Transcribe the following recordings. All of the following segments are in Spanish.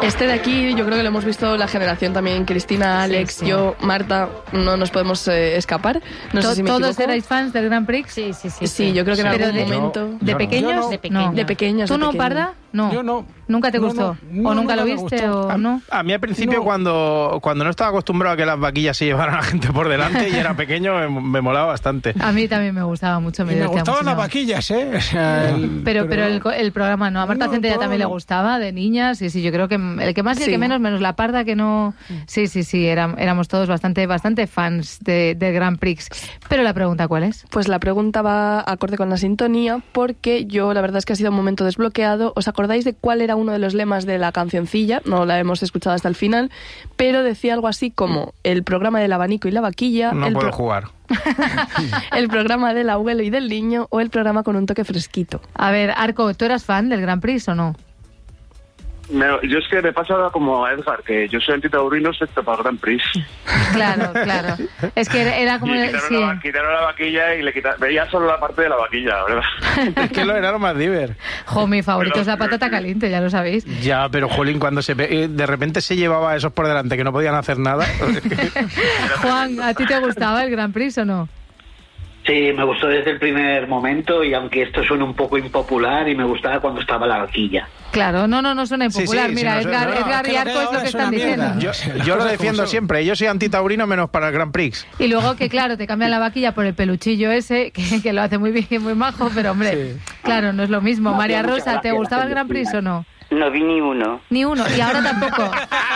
Este de aquí yo creo que lo hemos visto la generación también, Cristina, Alex, sí. yo, Marta, no nos podemos escapar. No sé si me ¿Todos equivoco. erais fans del Grand Prix? Sí, yo creo que en Pero algún de- momento... ¿De pequeños? no. De pequeños. De pequeños, ¿Tú de no, pequeños. Parda? No. Yo no. ¿Nunca te No, gustó? no, ¿O nunca lo me viste gustó. o no? A mí al principio No. cuando no estaba acostumbrado a que las vaquillas se llevaran a la gente por delante y era pequeño, me molaba bastante. A mí también me gustaba mucho. Y me divertía gustaban las muchísimo. vaquillas, ¿eh? O sea, Pero el programa no. A Marta No, Centella todo también le no. gustaba, de niñas. Sí, yo creo que el que más y el Sí. que menos la Parda, que no... Sí, éramos todos bastante fans del Grand Prix. Pero la pregunta, ¿cuál es? Pues la pregunta va acorde con la sintonía, porque yo la verdad es que ha sido un momento desbloqueado. ¿Os acordáis de cuál era uno de los lemas de la cancioncilla? No la hemos escuchado hasta el final, pero decía algo así como el programa del abanico y la vaquilla, No puedo jugar. el programa del abuelo y del niño o el programa con un toque fresquito. A ver, Arco, ¿tú eras fan del Grand Prix o no? Yo es que me pasa ahora como a Edgar, que yo soy antitaurino excepto para el Grand Prix. Claro. Es que era como... Y sí. quitaron la vaquilla y veía solo la parte de la vaquilla, ¿verdad? Es que lo era lo más diver. Jo, mi favorito es la patata caliente, ya lo sabéis. Ya, pero jolín, cuando de repente se llevaba a esos por delante que no podían hacer nada. Juan, ¿a ti te gustaba el Grand Prix o no? Sí, me gustó desde el primer momento y aunque esto suena un poco impopular y me gustaba cuando estaba la vaquilla. Claro, no suena impopular. Sí, Mira, sí, Edgar que y lo Arco que es lo ahora que es una están diciendo. mierda. Yo lo defiendo siempre. Yo soy antitaurino menos para el Grand Prix. Y luego que, claro, te cambian la vaquilla por el peluchillo ese, que lo hace muy bien y muy majo, pero hombre, claro, no es lo mismo. No, María muchas Rosa, ¿te gracias, gustaba el Grand Prix o no? No vi ni uno. Ni uno, y ahora tampoco.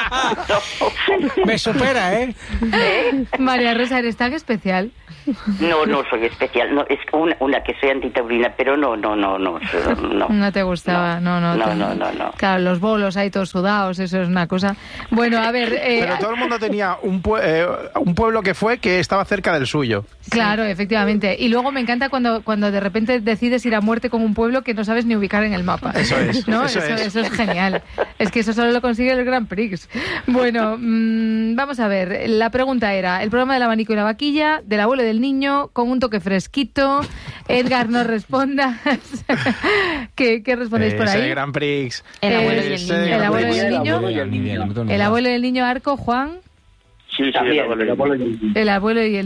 Me supera, ¿eh? María Rosa, ¿eres tan especial? No soy especial. No, es una que soy antitaurina, pero no. No te gustaba, no. No. Claro, los bolos ahí todos sudados, eso es una cosa. Bueno, a ver... Pero todo el mundo tenía un pueblo que estaba cerca del suyo. Claro, efectivamente. Y luego me encanta cuando de repente decides ir a muerte con un pueblo que no sabes ni ubicar en el mapa. Eso es. ¿No? Eso es. Eso es genial. Es que eso solo lo consigue el Grand Prix. Bueno, vamos a ver. La pregunta era, el programa del abanico y la vaquilla, del abuelo y del niño, con un toque fresquito. Edgar, no respondas. ¿Qué respondéis por ahí? Ese Grand Prix. El abuelo y el Ese niño. Grand El abuelo y el Prix. niño. El abuelo y el niño, Arco, Juan. Sí, También, el abuelo. El abuelo y el